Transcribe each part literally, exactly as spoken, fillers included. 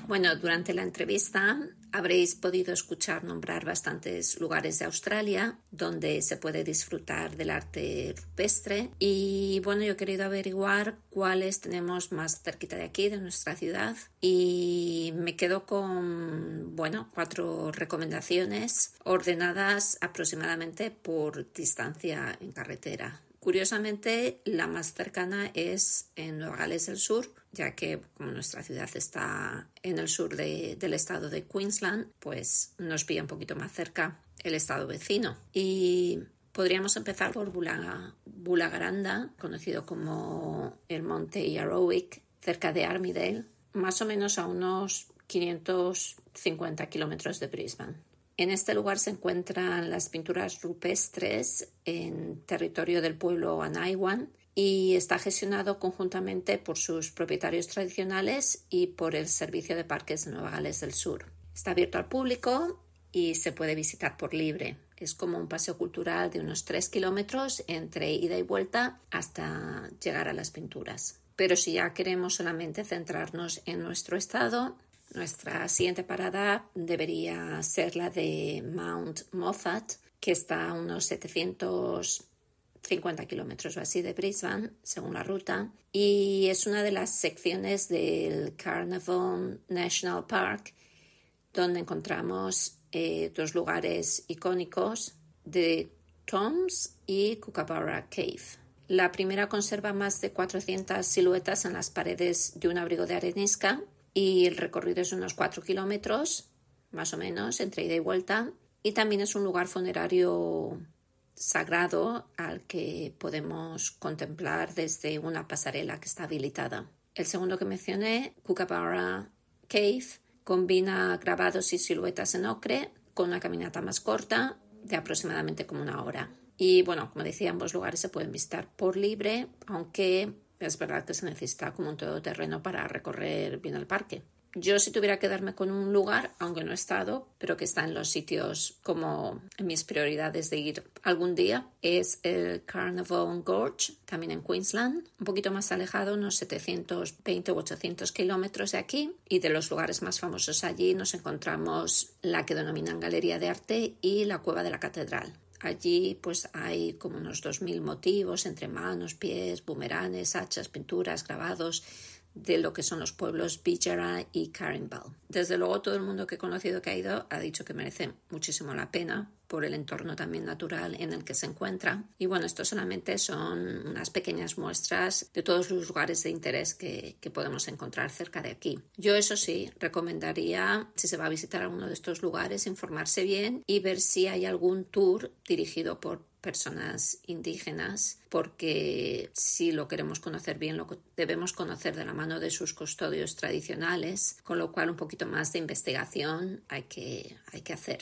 Bueno, durante la entrevista habréis podido escuchar nombrar bastantes lugares de Australia donde se puede disfrutar del arte rupestre y bueno, yo he querido averiguar cuáles tenemos más cerquita de aquí, de nuestra ciudad, y me quedo con, bueno, cuatro recomendaciones ordenadas aproximadamente por distancia en carretera. Curiosamente, la más cercana es en Nueva Gales del Sur, ya que como nuestra ciudad está en el sur de, del estado de Queensland, pues nos pilla un poquito más cerca el estado vecino. Y podríamos empezar por Bula, Bullagaranda, conocido como el Monte Yarrowick, cerca de Armidale, más o menos a unos quinientos cincuenta kilómetros de Brisbane. En este lugar se encuentran las pinturas rupestres en territorio del pueblo Anaiwan y está gestionado conjuntamente por sus propietarios tradicionales y por el Servicio de Parques de Nueva Gales del Sur. Está abierto al público y se puede visitar por libre. Es como un paseo cultural de unos tres kilómetros entre ida y vuelta hasta llegar a las pinturas. Pero si ya queremos solamente centrarnos en nuestro estado, nuestra siguiente parada debería ser la de Mount Moffat, que está a unos setecientos cincuenta kilómetros o así de Brisbane, según la ruta, y es una de las secciones del Carnarvon National Park, donde encontramos eh, dos lugares icónicos de Tombs y Kookaburra Cave. La primera conserva más de cuatrocientas siluetas en las paredes de un abrigo de arenisca, y el recorrido es unos cuatro kilómetros, más o menos, entre ida y vuelta. Y también es un lugar funerario sagrado al que podemos contemplar desde una pasarela que está habilitada. El segundo que mencioné, Kookaburra Cave, combina grabados y siluetas en ocre con una caminata más corta de aproximadamente como una hora. Y bueno, como decía, ambos lugares se pueden visitar por libre, aunque es verdad que se necesita como un todoterreno para recorrer bien el parque. Yo, si tuviera que quedarme con un lugar, aunque no he estado, pero que está en los sitios como en mis prioridades de ir algún día, es el Carnarvon Gorge, también en Queensland, un poquito más alejado, unos setecientos veinte u ochocientos kilómetros de aquí, y de los lugares más famosos allí nos encontramos la que denominan Galería de Arte y la Cueva de la Catedral. Allí pues hay como unos dos mil motivos entre manos, pies, bumeranes, hachas, pinturas, grabados de lo que son los pueblos Bidgara y Caringbah. Desde luego todo el mundo que he conocido que ha ido ha dicho que merece muchísimo la pena por el entorno también natural en el que se encuentra. Y bueno, esto solamente son unas pequeñas muestras de todos los lugares de interés que, que podemos encontrar cerca de aquí. Yo, eso sí, recomendaría, si se va a visitar alguno de estos lugares, informarse bien y ver si hay algún tour dirigido por personas indígenas, porque si lo queremos conocer bien, lo debemos conocer de la mano de sus custodios tradicionales, con lo cual un poquito más de investigación hay que, hay que hacer.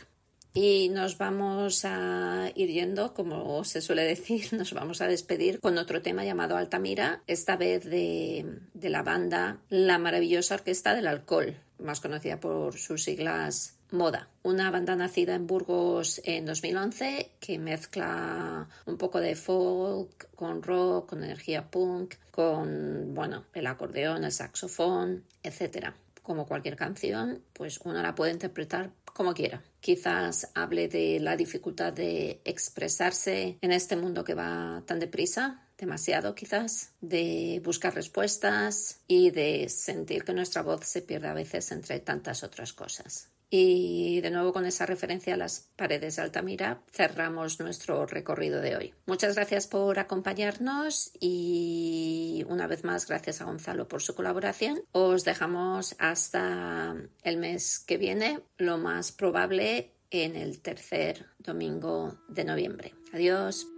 Y nos vamos a ir yendo, como se suele decir, nos vamos a despedir con otro tema llamado Altamira, esta vez de, de la banda La Maravillosa Orquesta del Alcohol, más conocida por sus siglas Moda. Una banda nacida en Burgos en dos mil once que mezcla un poco de folk con rock, con energía punk, con, bueno, el acordeón, el saxofón, etcétera. Como cualquier canción, pues uno la puede interpretar como quiera. Quizás hable de la dificultad de expresarse en este mundo que va tan deprisa, demasiado quizás, de buscar respuestas y de sentir que nuestra voz se pierde a veces entre tantas otras cosas. Y de nuevo, con esa referencia a las paredes de Altamira, cerramos nuestro recorrido de hoy. Muchas gracias por acompañarnos y una vez más gracias a Gonzalo por su colaboración. Os dejamos hasta el mes que viene, lo más probable en el tercer domingo de noviembre. Adiós.